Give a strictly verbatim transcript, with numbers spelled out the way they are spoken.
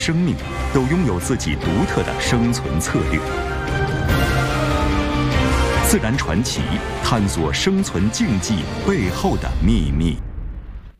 生命都拥有自己独特的生存策略。自然传奇，探索生存境界背后的秘密。